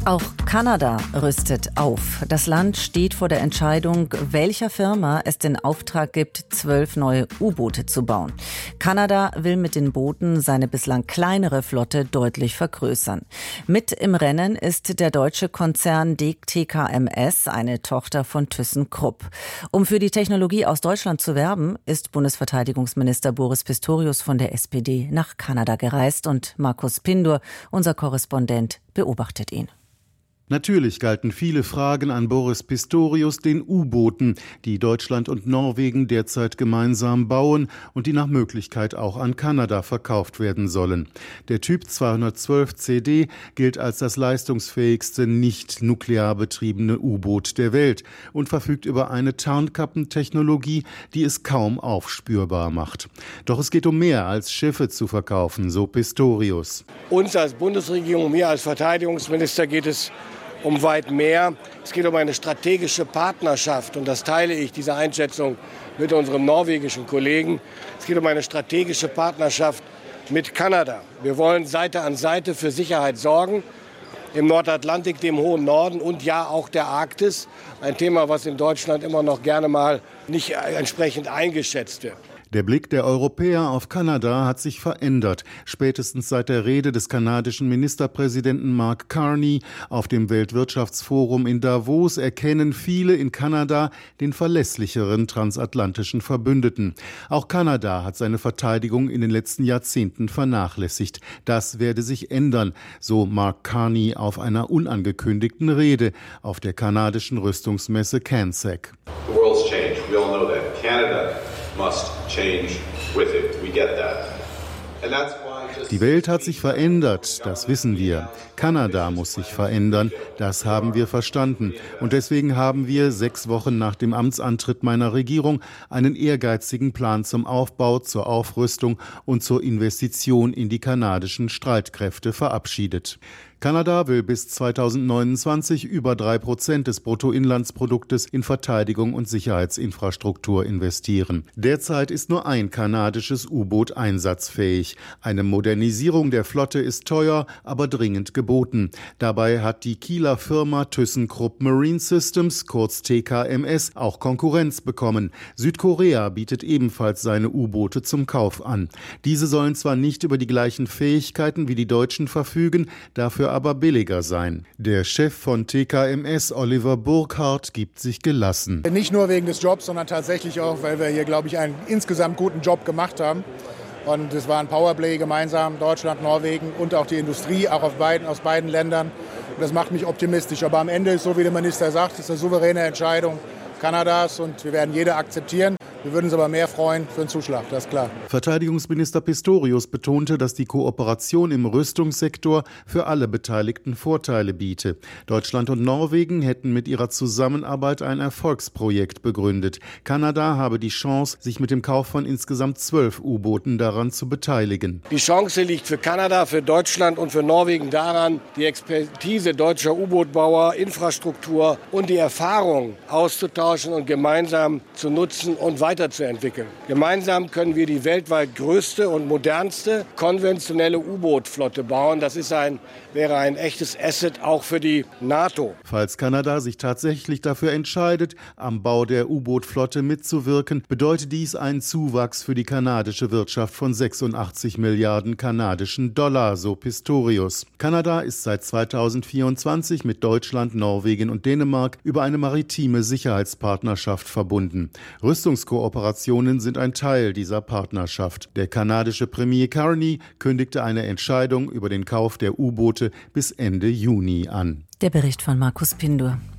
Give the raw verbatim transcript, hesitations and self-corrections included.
Auch Kanada rüstet auf. Das Land steht vor der Entscheidung, welcher Firma es den Auftrag gibt, zwölf neue U-Boote zu bauen. Kanada will mit den Booten seine bislang kleinere Flotte deutlich vergrößern. Mit im Rennen ist der deutsche Konzern T K M S, eine Tochter von ThyssenKrupp. Um für die Technologie aus Deutschland zu werben, ist Bundesverteidigungsminister Boris Pistorius von der S P D nach Kanada gereist und Markus Pindur, unser Korrespondent, beobachtet ihn. Natürlich galten viele Fragen an Boris Pistorius den U-Booten, die Deutschland und Norwegen derzeit gemeinsam bauen und die nach Möglichkeit auch an Kanada verkauft werden sollen. Der Typ zweihundertzwölf C D gilt als das leistungsfähigste nicht nuklear betriebene U-Boot der Welt und verfügt über eine Tarnkappentechnologie, die es kaum aufspürbar macht. Doch es geht um mehr als Schiffe zu verkaufen, so Pistorius. Uns als Bundesregierung, mir als Verteidigungsminister geht es um weit mehr. Es geht um eine strategische Partnerschaft und das teile ich, diese Einschätzung, mit unserem norwegischen Kollegen. Es geht um eine strategische Partnerschaft mit Kanada. Wir wollen Seite an Seite für Sicherheit sorgen im Nordatlantik, dem hohen Norden und ja auch der Arktis. Ein Thema, was in Deutschland immer noch gerne mal nicht entsprechend eingeschätzt wird. Der Blick der Europäer auf Kanada hat sich verändert, spätestens seit der Rede des kanadischen Ministerpräsidenten Mark Carney auf dem Weltwirtschaftsforum in Davos erkennen viele in Kanada den verlässlicheren transatlantischen Verbündeten. Auch Kanada hat seine Verteidigung in den letzten Jahrzehnten vernachlässigt. Das werde sich ändern, so Mark Carney auf einer unangekündigten Rede auf der kanadischen Rüstungsmesse CANSEC. The world's changed. We all know that. Canada must change with it. We get that. And that's why just Die Welt hat sich verändert, das wissen wir. Kanada muss sich verändern, das haben wir verstanden. Und deswegen haben wir sechs Wochen nach dem Amtsantritt meiner Regierung einen ehrgeizigen Plan zum Aufbau, zur Aufrüstung und zur Investition in die kanadischen Streitkräfte verabschiedet. Kanada will bis zweitausendneunundzwanzig über drei Prozent des Bruttoinlandsproduktes in Verteidigung und Sicherheitsinfrastruktur investieren. Derzeit ist nur ein kanadisches U-Boot einsatzfähig. Eine Modernisierung der Flotte ist teuer, aber dringend geboten. Dabei hat die Kieler Firma ThyssenKrupp Marine Systems, kurz T K M S, auch Konkurrenz bekommen. Südkorea bietet ebenfalls seine U-Boote zum Kauf an. Diese sollen zwar nicht über die gleichen Fähigkeiten wie die deutschen verfügen, dafür aber billiger sein. Der Chef von T K M S, Oliver Burkhardt, gibt sich gelassen. Nicht nur wegen des Jobs, sondern tatsächlich auch, weil wir hier, glaube ich, einen insgesamt guten Job gemacht haben. Und es war ein Powerplay gemeinsam, Deutschland, Norwegen und auch die Industrie, auch auf beiden, aus beiden Ländern. Und das macht mich optimistisch. Aber am Ende ist, so wie der Minister sagt, es ist eine souveräne Entscheidung Kanadas und wir werden jede akzeptieren. Wir würden uns aber mehr freuen für einen Zuschlag, das ist klar. Verteidigungsminister Pistorius betonte, dass die Kooperation im Rüstungssektor für alle Beteiligten Vorteile biete. Deutschland und Norwegen hätten mit ihrer Zusammenarbeit ein Erfolgsprojekt begründet. Kanada habe die Chance, sich mit dem Kauf von insgesamt zwölf U-Booten daran zu beteiligen. Die Chance liegt für Kanada, für Deutschland und für Norwegen daran, die Expertise deutscher U-Bootbauer, Infrastruktur und die Erfahrung auszutauschen und gemeinsam zu nutzen und weiterzuentwickeln. Gemeinsam können wir die weltweit größte und modernste konventionelle U-Boot-Flotte bauen. Das ist ein, wäre ein echtes Asset auch für die NATO. Falls Kanada sich tatsächlich dafür entscheidet, am Bau der U-Boot-Flotte mitzuwirken, bedeutet dies einen Zuwachs für die kanadische Wirtschaft von sechsundachtzig Milliarden kanadischen Dollar, so Pistorius. Kanada ist seit zweitausendvierundzwanzig mit Deutschland, Norwegen und Dänemark über eine maritime Sicherheitspartnerschaft verbunden. Rüstungskooperationen sind ein Teil dieser Partnerschaft. Der kanadische Premier Carney kündigte eine Entscheidung über den Kauf der U-Boote bis Ende Juni an. Der Bericht von Markus Pindur.